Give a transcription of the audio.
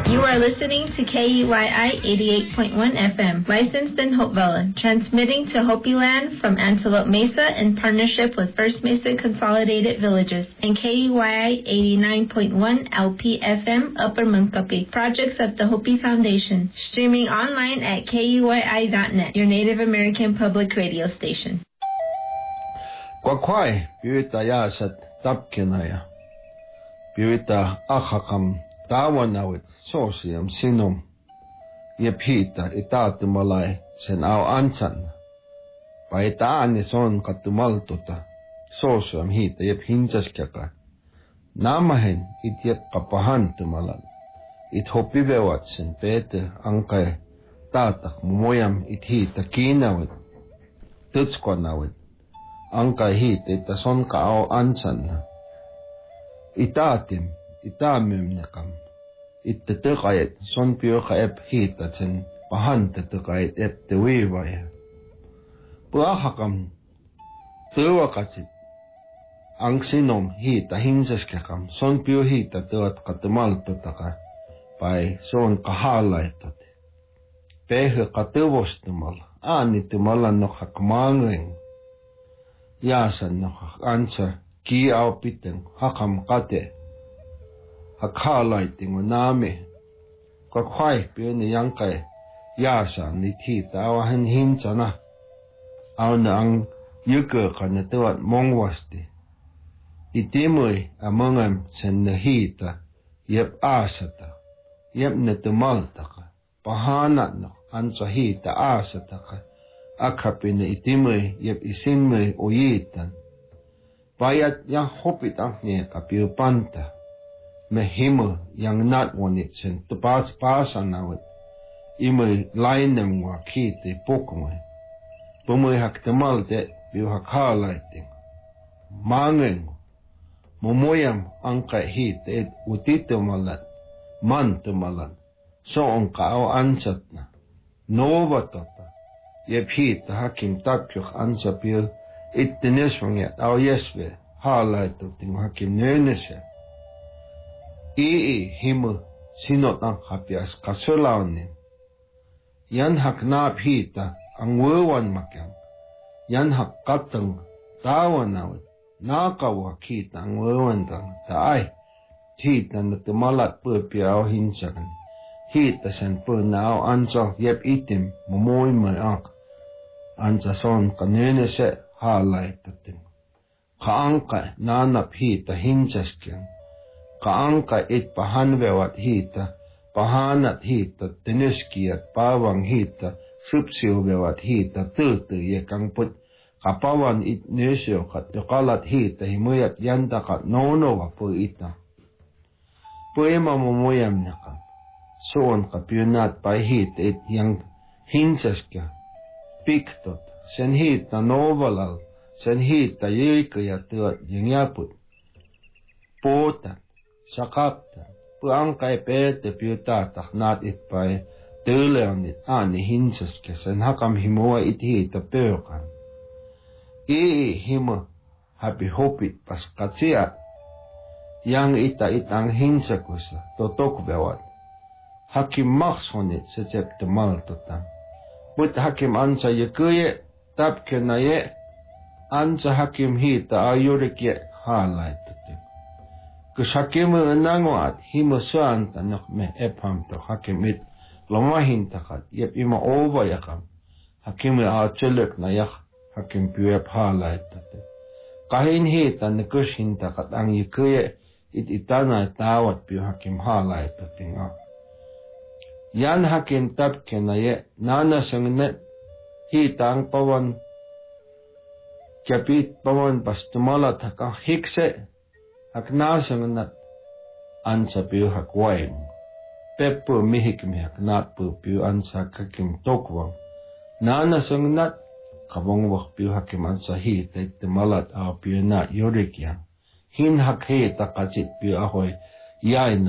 You are listening to KUYI 88.1 FM, licensed in Hopevilla, transmitting to Hopi Land from Antelope Mesa in partnership with First Mesa Consolidated Villages, and KUYI 89.1 LP FM, Upper Munkapi, projects of the Hopi Foundation, streaming online at KUYI.net, your Native American public radio station. Kwakwai, Piwita Yasat, Tapkinaya, Piwita Achakam, Tawanawit, Sosiam, Sinum, Yepita, Itatumalai, Sen Au Ansan, Paitani Son Katumaltuta, Sosiam Hita, Yep Hinjaskaka, Namahen, it Yep Kapahantumalan, it Hopivewatsen, Pete, Ankai, Tatak, Moyam, it Hita, Kinawit, Tutskwanawit, Ankai Hita, it Son Kao Ansan, Itatim, Itamimnakam. Ittetekayet son piokaep hitatsen pahantetekayet ettewivaya. Puahakam tuwakasit ang sinom hita hinsaskakam son pio hita tuat katumaltutaka pai son kahalaitot. Pehe katuvostumal aanitumalan nohakmangeng. Yasan nohakansa ki au piteng hakam kate. Hakalaiting unami. Kwakwai piuni yangkay yasa ni tita awahan hinsana. Aw na ang yuke kanatuat mongwasti. Itimui amangam sen nahita yep asata. Yep natumaltaka. Pahanat no ansa hita asataka. Akapin itimui yep isinmui uyitan. Payat yang hopit ang niya kapiupanta. Mehimu yang nat wanit sen tepas pasan awet ime lainem wa kite pokmoy pomoy hak temal te biu hak halaiting mangen momoyam angka hite et utitemalat mantemalat so onka au ansatna novatata yep hite hakim tapyuk ansa biu ittenesvanget au yesve halaiting hakim nenese himu sinot ang hapias kasulaunin. Yan hak naphita ang wewan makyang. Yan hak katang tawanawit. Nakawa kita ang wewan tang taay. Hita na tumalat po piyaw hinsakan. Hita sen po naaw ansa yep itim mumoy may ang. Ansa son kanene se halay tatin. Kaangka nanap hita hinsaskyan. Kaangka it pahanwewat hita, pahanat hita, tiniskiat, pawang hita, supsiwewat hita, tutu yekang put, kapawan it nesyo kat yokalat hita, himuyat yanta kat nonowa po ita. Puema mumuyam nakam, soon kapyunat pa hita it yang hinsaska, piktot, sen hita novalal, sen hita yikaya tuat yang yaput, potat. Sakapta, puang kay pete piutatak nat itpay, tuleonit ani hinsaskesen hakam himua ithita peukan. Himo hapi hopit pas katsiat, yang ita itang hinsakusa, totok bewat. Hakim maksonit sejak temal tutang. But hakim ansa yekuye, tap kenaye, ansa hakim hita ayurik ye halay tuting. Kushakimu nanguat himo suan tanak me epham to hakimit lomahin takat yep ima over yakam hakimu acelek na yak hakim piwep halay tate kahin hita nekushin takat ang yikuye itana tawat piw hakim halay tate nga yan hakim tapke na ye nana sangnet hita ang pawan kapit pawan pas tumalat hakang hikse hak nasang nat ansa piu hak waing. Pepo mihik mi hak nat piu ansa kakim tokwang. Nanasang nat kabong wak piu hakim ansa hita itimalat aw piu na yurik yang. Hin hak hita kasit piu ahoy yain